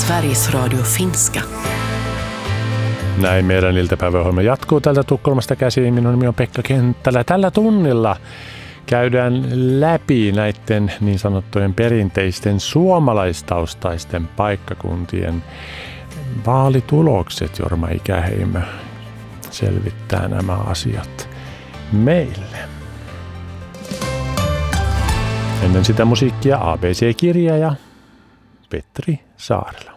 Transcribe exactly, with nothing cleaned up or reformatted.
Sveriges Radio finska. Näin meidän iltapäiväohjelma jatkuu tältä Tukholmasta käsiin. Minun nimi on Pekka Kenttälä. Tällä tunnilla käydään läpi näiden niin sanottujen perinteisten suomalaistaustaisten paikkakuntien vaalitulokset. Jorma Ikäheimö selvittää nämä asiat meille. Ennen sitä musiikkia A B C-kirja ja Petri Saarela.